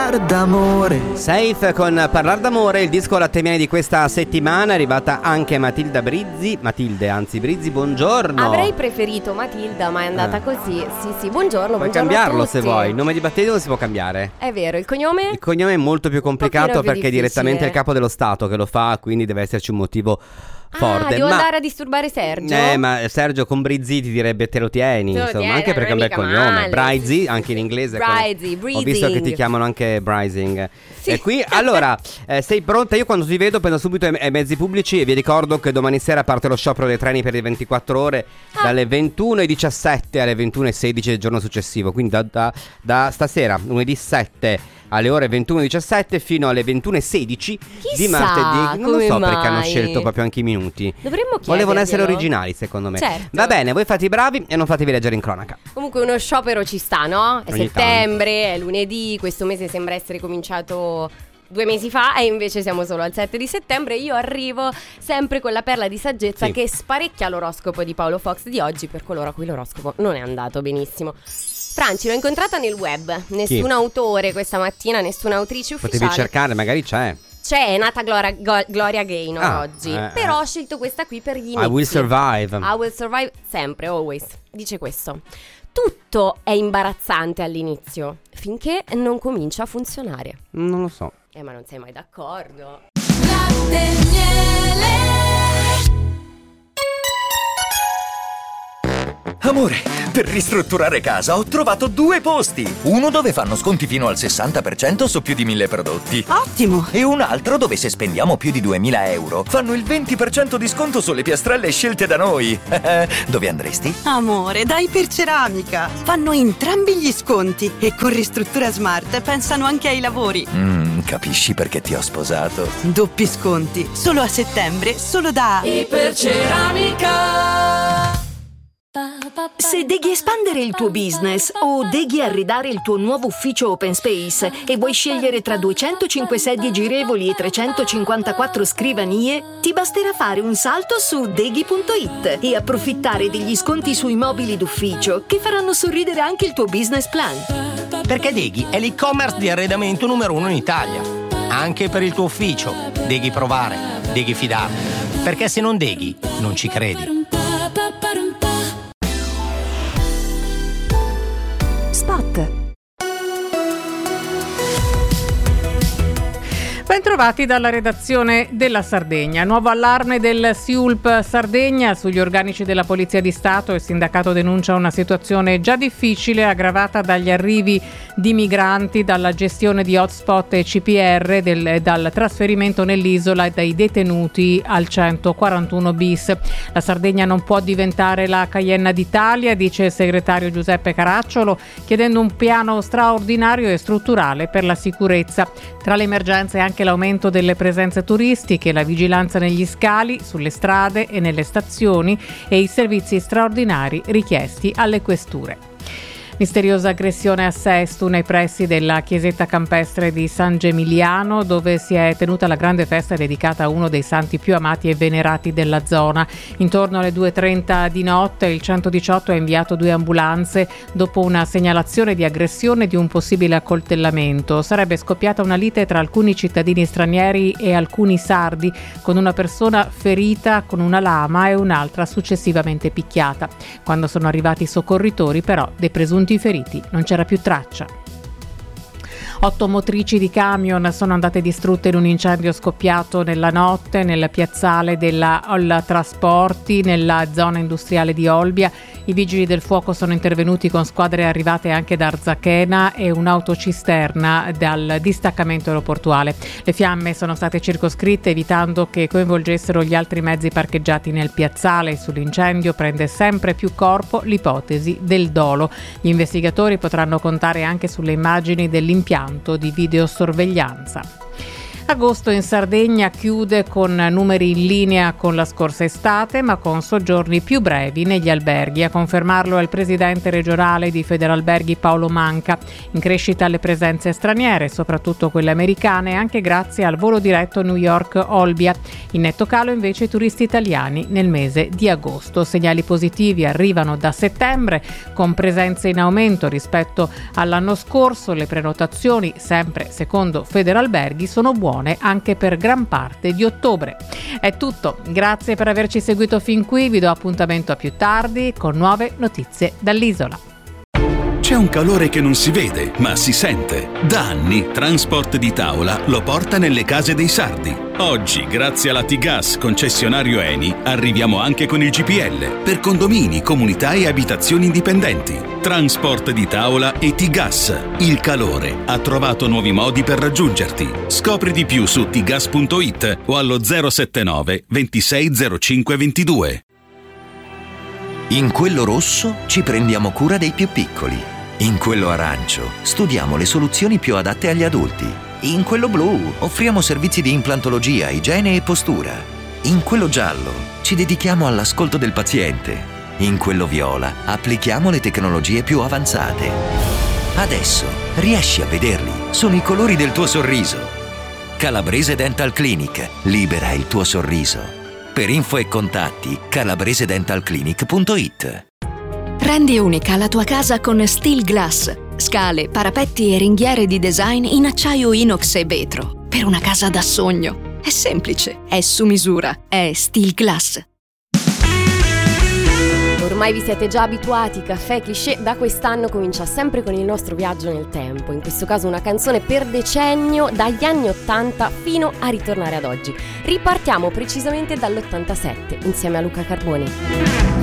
Parlar d'amore. Safe con Parlar d'amore, il disco lattemani di questa settimana. È arrivata anche Matilde, buongiorno. Avrei preferito Matilda, ma è andata così. Sì, buongiorno. Puoi cambiarlo se vuoi. Il nome di battesimo si può cambiare. È vero, il cognome? Il cognome è molto più complicato perché è direttamente il capo dello Stato che lo fa, quindi deve esserci un motivo forte. Devo andare a disturbare Sergio? Ma Sergio con Brizzi ti direbbe te lo tieni, insomma, anche perché è un bel cognome. Brizzi, anche in inglese. Ho visto che ti chiamano anche Brizing. Sì. E qui, allora, sei pronta? Io quando ti vedo penso subito ai mezzi pubblici e vi ricordo che domani sera parte lo sciopero dei treni per le 24 ore dalle 21:17 alle 21:16 del giorno successivo. Quindi da stasera, lunedì 7 alle ore 21:17 fino alle 21:16 di martedì. Non lo so perché hanno scelto proprio anche i minuti. Dovremmo chiederglielo. Volevano essere originali, secondo me. Certo. Va bene, voi fate i bravi e non fatevi leggere in cronaca. Comunque uno sciopero ci sta, no? È Ogni settembre, è lunedì, questo mese sembra essere cominciato 2 mesi fa e invece siamo solo al 7 di settembre. Io arrivo sempre con la perla di saggezza che sparecchia l'oroscopo di Paolo Fox di oggi per coloro a cui l'oroscopo non è andato benissimo. Franci, l'ho incontrata nel web. Nessun autore questa mattina, nessuna autrice ufficiale. Potevi cercare, magari c'è. È nata Gloria Gaynor oggi. Però ho scelto questa qui per gli inizi. I will survive. Sempre, always. Dice questo: tutto è imbarazzante all'inizio, finché non comincia a funzionare. Non lo so. Ma non sei mai d'accordo. Latte e miele. Amore, per ristrutturare casa ho trovato 2 posti. Uno dove fanno sconti fino al 60% su più di 1000 prodotti. Ottimo! E un altro dove se spendiamo più di 2000 euro fanno il 20% di sconto sulle piastrelle scelte da noi. Dove andresti? Amore, dai Iperceramica. Fanno entrambi gli sconti e con Ristruttura Smart pensano anche ai lavori. Capisci perché ti ho sposato? Doppi sconti, solo a settembre, solo da Iperceramica. Se devi espandere il tuo business o devi arredare il tuo nuovo ufficio open space e vuoi scegliere tra 205 sedie girevoli e 354 scrivanie, ti basterà fare un salto su deghi.it e approfittare degli sconti sui mobili d'ufficio che faranno sorridere anche il tuo business plan. Perché Deghi è l'e-commerce di arredamento numero 1 in Italia. Anche per il tuo ufficio. Deghi provare, Deghi fidarti. Perché se non Deghi, non ci credi. Spot. Bentrovati dalla redazione della Sardegna. Nuovo allarme del SIULP Sardegna sugli organici della Polizia di Stato. Il sindacato denuncia una situazione già difficile, aggravata dagli arrivi di migranti, dalla gestione di hotspot e CPR, dal trasferimento nell'isola e dai detenuti al 141 bis. La Sardegna non può diventare la Caienna d'Italia, dice il segretario Giuseppe Caracciolo, chiedendo un piano straordinario e strutturale per la sicurezza. Tra le emergenze anche l'aumento delle presenze turistiche, la vigilanza negli scali, sulle strade e nelle stazioni e i servizi straordinari richiesti alle questure. Misteriosa aggressione a Sesto nei pressi della chiesetta campestre di San Gemiliano, dove si è tenuta la grande festa dedicata a uno dei santi più amati e venerati della zona. Intorno alle 2:30 di notte il 118 ha inviato 2 ambulanze dopo una segnalazione di aggressione di un possibile accoltellamento. Sarebbe scoppiata una lite tra alcuni cittadini stranieri e alcuni sardi, con una persona ferita con una lama e un'altra successivamente picchiata. Quando sono arrivati i soccorritori, però, dei presunti feriti non c'era più traccia. 8 motrici di camion sono andate distrutte in un incendio scoppiato nella notte nel piazzale della Olla Trasporti nella zona industriale di Olbia. I vigili del fuoco sono intervenuti con squadre arrivate anche da Arzachena e un'autocisterna dal distaccamento aeroportuale. Le fiamme sono state circoscritte evitando che coinvolgessero gli altri mezzi parcheggiati nel piazzale. Sull'incendio prende sempre più corpo l'ipotesi del dolo. Gli investigatori potranno contare anche sulle immagini dell'impianto di videosorveglianza. Agosto in Sardegna chiude con numeri in linea con la scorsa estate, ma con soggiorni più brevi negli alberghi. A confermarlo è il presidente regionale di Federalberghi Paolo Manca. In crescita le presenze straniere, soprattutto quelle americane, anche grazie al volo diretto New York-Olbia. In netto calo invece i turisti italiani nel mese di agosto. Segnali positivi arrivano da settembre, con presenze in aumento rispetto all'anno scorso. Le prenotazioni, sempre secondo Federalberghi, sono buone anche per gran parte di ottobre. È tutto, grazie per averci seguito fin qui, vi do appuntamento a più tardi con nuove notizie dall'isola. C'è un calore che non si vede, ma si sente. Da anni Transport di Tavola lo porta nelle case dei sardi. Oggi, grazie alla T-Gas concessionario Eni, arriviamo anche con il GPL per condomini, comunità e abitazioni indipendenti. Transport di Tavola e T-Gas. Il calore ha trovato nuovi modi per raggiungerti. Scopri di più su tgas.it o allo 079 2605 22. In quello rosso ci prendiamo cura dei più piccoli. In quello arancio studiamo le soluzioni più adatte agli adulti. In quello blu offriamo servizi di implantologia, igiene e postura. In quello giallo ci dedichiamo all'ascolto del paziente. In quello viola applichiamo le tecnologie più avanzate. Adesso riesci a vederli. Sono i colori del tuo sorriso. Calabrese Dental Clinic. Libera il tuo sorriso. Per info e contatti calabresedentalclinic.it. Rendi unica la tua casa con Steel Glass. Scale, parapetti e ringhiere di design in acciaio inox e vetro. Per una casa da sogno. È semplice, è su misura, è Steel Glass. Ormai vi siete già abituati, Caffè Cliché da quest'anno comincia sempre con il nostro viaggio nel tempo, in questo caso una canzone per decennio, dagli anni 80 fino a ritornare ad oggi. Ripartiamo precisamente dall'87 insieme a Luca Carboni.